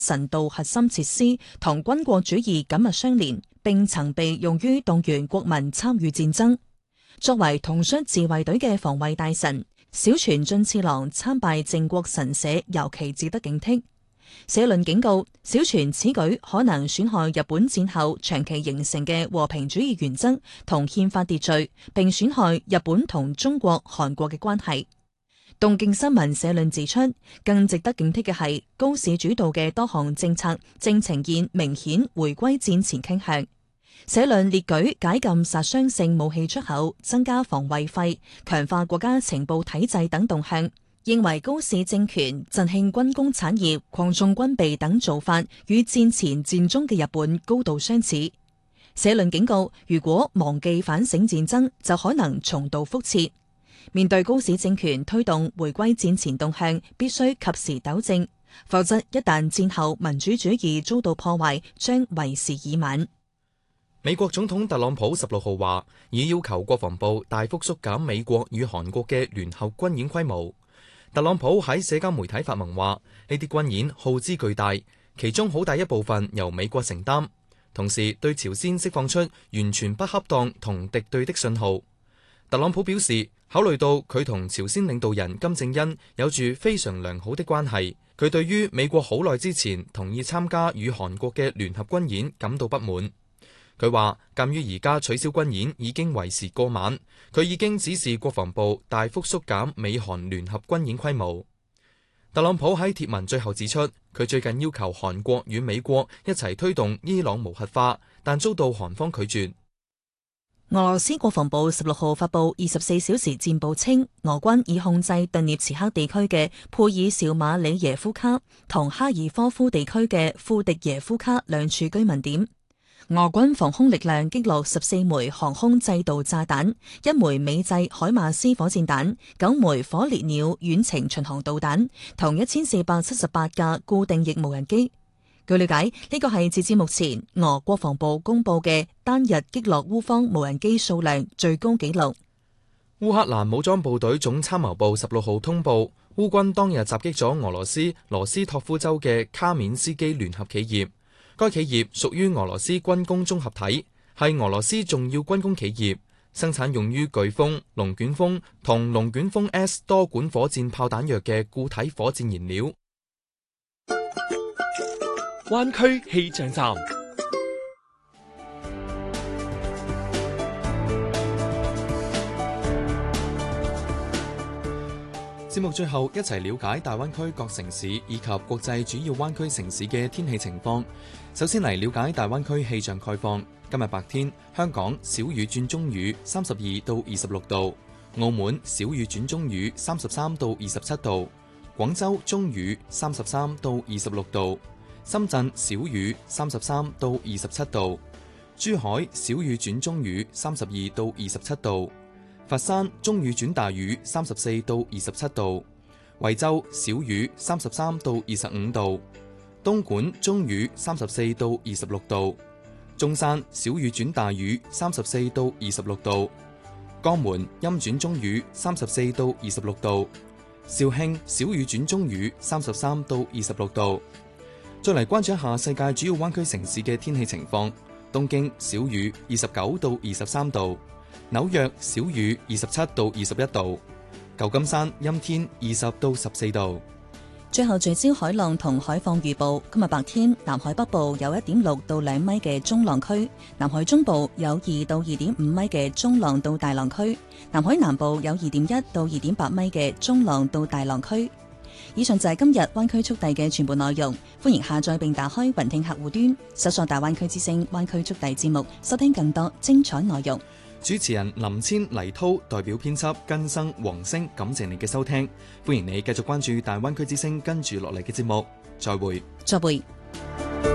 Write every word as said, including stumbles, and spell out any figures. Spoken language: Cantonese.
神道核心設施同軍國主義緊密相連，並曾被用於動員國民參與戰爭。作為統率自衛隊嘅防衛大臣，小泉進次郎參拜靖國神社尤其值得警惕。社論警告，小泉此舉可能損害日本戰後長期形成嘅和平主義原則同憲法秩序，並損害日本同中國、韓國嘅關係。東京新聞社論指出，更值得警惕嘅係高市主導嘅多項政策正呈現明顯回歸戰前傾向。社論列舉解禁殺傷性武器出口、增加防衛費、強化國家情報體制等動向，認為高市政權振興軍工產業、擴充軍備等做法與戰前戰中嘅日本高度相似。社論警告，如果忘記反省戰爭，就可能重蹈覆轍。面對高市政權推動回歸戰前動向，必須及時糾正，否則一旦戰後民主主義遭到破壞，將為時已晚。 美國總統特朗普十六號話，已要求國防部大幅縮減美國與韓國嘅聯合軍演規模。特朗普喺社交媒體發文話，呢啲軍演耗資巨大，其中好大一部分由美國承擔，同時對朝鮮釋放出完全不恰當同敵對的信號。特朗普表示，考慮到佢同朝鮮領導人金正恩有住非常良好的關係，佢對於美國好耐之前同意參加與韓國嘅聯合軍演感到不滿。佢話，鑑於而家取消軍演已經為時過晚，佢已經指示國防部大幅縮減美韓聯合軍演規模。特朗普喺貼文最後指出，佢最近要求韓國與美國一齊推動伊朗無核化，但遭到韓方拒絕。 俄羅斯國防部十六號發布二十四小時戰報稱，俄軍已控制頓涅茨克地區嘅佩爾紹馬里耶夫卡同哈爾科夫地區嘅庫迪耶夫卡兩處居民點。俄軍防空力量擊落十四枚航空制導炸彈，一枚美製海馬斯火箭彈，九枚火烈鳥遠程巡航導彈，同一千四百七十八架固定翼無人機。據了解，呢個係截至目前俄國防部公布嘅單日擊落烏方無人機數量最高紀錄。 烏克蘭武裝部隊總參謀部十六號通報，烏軍當日襲擊咗俄羅斯羅斯托夫州嘅卡緬斯基聯合企業。該企業屬於俄羅斯軍工綜合體，係俄羅斯重要軍工企業，生產用於颶風、龍捲風同龍捲風 S 多管火箭炮彈藥嘅固體火箭燃料。 灣區氣象站。 節目最後一齊了解大灣區各城市以及國際主要灣區城市嘅天氣情況。首先嚟了解大灣區氣象概況。今日白天，香港小雨轉中雨，三十二到二十六度；澳門小雨轉中雨，三十三到二十七度；廣州中雨，三十三到二十六度；深圳小雨，三十三到二十七度；珠海小雨轉中雨，三十二到二十七度。佛山中雨轉大雨，三十四到二十七度；惠州小雨，三十三到二十五度；東莞中雨，三十四到二十六度；中山小雨轉大雨，三十四到二十六度；江門陰轉中雨，三十四到二十六度；肇慶小雨轉中雨，三十三到二十六度。再嚟關注一下世界主要灣區城市嘅天氣情況。東京小雨，二十九到二十三度。紐約小雨，二十七到二十一度；舊金山陰天，二十到十四度。 最後聚焦海浪同海況預報。今日白天，南海北部有一點六到兩米嘅中浪區，南海中部有二到二點五米嘅中浪到大浪區，南海南部有二點一到二點八米嘅中浪到大浪區。以上就係今日灣區速遞嘅全部內容。歡迎下載並打開雲聽客戶端，搜索大灣區之聲灣區速遞節目，收聽更多精彩內容。 主持人林千、黎濤代表編輯根生、黃星，感謝你嘅收聽。歡迎你繼續關注大灣區之聲跟住落嚟嘅節目。再會。 再會。